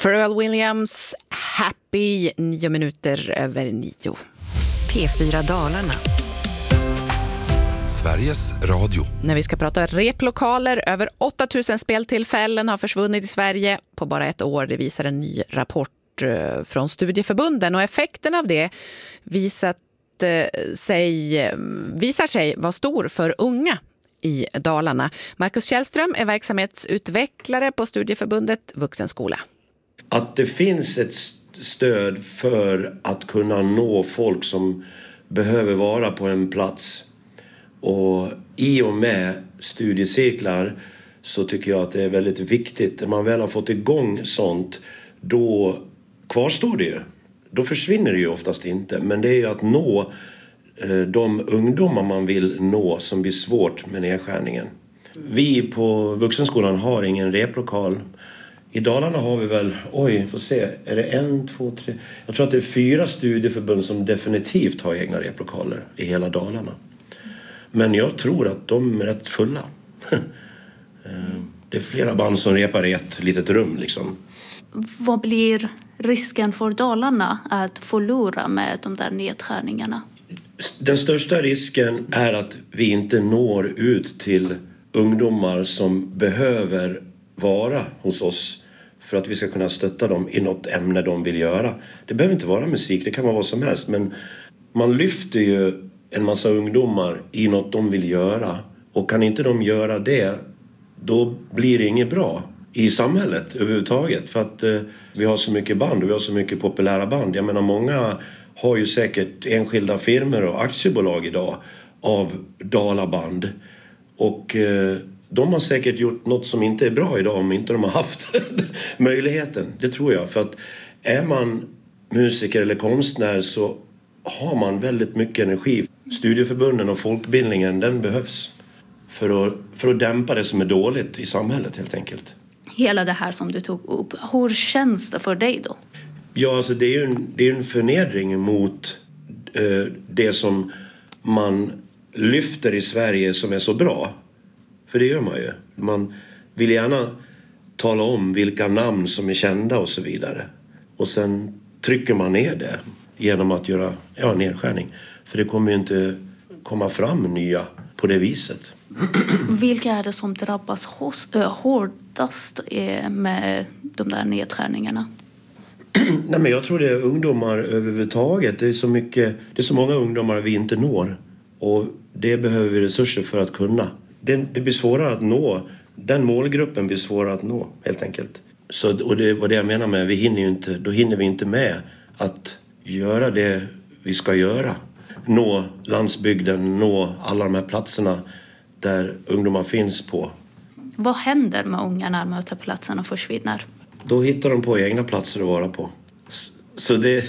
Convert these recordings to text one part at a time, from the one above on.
Pharrell Williams, Happy, 9:09. P4 Dalarna. Sveriges Radio. När vi ska prata replokaler, över 8000 speltillfällen har försvunnit i Sverige på bara ett år. Det visar en ny rapport från studieförbunden, och effekten av det visar sig vara stor för unga i Dalarna. Marcus Källström är verksamhetsutvecklare på studieförbundet Vuxenskola. Att det finns ett stöd för att kunna nå folk som behöver vara på en plats, och i och med studiecirklar så tycker jag att det är väldigt viktigt. När man väl har fått igång sånt, då kvarstår det ju. Då försvinner det ju oftast inte. Men det är ju att nå de ungdomar man vill nå som blir svårt med nedskärningen. Vi på Vuxenskolan har ingen replokal. I Dalarna har vi väl, får se, är det 1, 2, 3? Jag tror att det är 4 studieförbund som definitivt har egna replokaler i hela Dalarna. Men jag tror att de är rätt fulla. Det är flera band som repar i ett litet rum liksom. Vad blir risken för Dalarna att förlora med de där nedskärningarna? Den största risken är att vi inte når ut till ungdomar som behöver vara hos oss för att vi ska kunna stötta dem i något ämne de vill göra. Det behöver inte vara musik, det kan vara vad som helst, men man lyfter ju en massa ungdomar i något de vill göra, och kan inte de göra det, då blir det inget bra i samhället överhuvudtaget, för att vi har så mycket band och vi har så mycket populära band. Jag menar, många har ju säkert enskilda firmor och aktiebolag idag av dalaband, och de har säkert gjort något som inte är bra idag om inte de har haft möjligheten. Det tror jag, för att är man musiker eller konstnär så har man väldigt mycket energi. Studieförbunden och folkbildningen, den behövs för att dämpa det som är dåligt i samhället helt enkelt. Hela det här som du tog upp, hur känns det för dig då? Ja, alltså det är ju en förnedring mot det som man lyfter i Sverige som är så bra. För det gör man ju. Man vill gärna tala om vilka namn som är kända och så vidare. Och sen trycker man ner det genom att göra nedskärning. För det kommer ju inte komma fram nya på det viset. Vilka är det som drabbas hårdast med de där nedskärningarna? Nej, men jag tror det är ungdomar överhuvudtaget. Det är så många ungdomar vi inte når. Och det behöver vi resurser för att kunna. Det blir svårare att nå. Den målgruppen blir svårare att nå helt enkelt. Och det var det jag menar med då hinner vi inte med att göra det vi ska göra. Nå landsbygden, nå alla de här platserna där ungdomar finns på. Vad händer med unga när mötesplatserna försvinner? Då hittar de på egna platser att vara på. Så det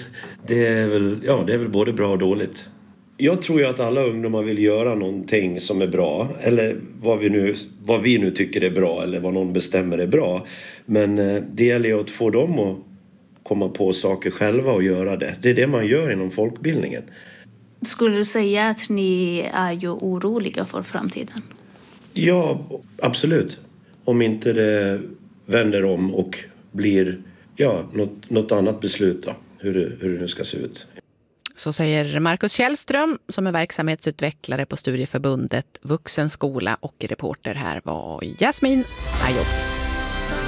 är väl både bra och dåligt. Jag tror ju att alla ungdomar vill göra någonting som är bra. Eller vad vi nu tycker är bra, eller vad någon bestämmer är bra. Men det gäller ju att få dem att komma på saker själva och göra det. Det är det man gör inom folkbildningen. Skulle du säga att ni är ju oroliga för framtiden? Ja, absolut. Om inte det vänder om och blir något annat beslut då. Hur det nu ska se ut. Så säger Marcus Källström som är verksamhetsutvecklare på studieförbundet Vuxenskola, och reporter här var Jasmin Ayob.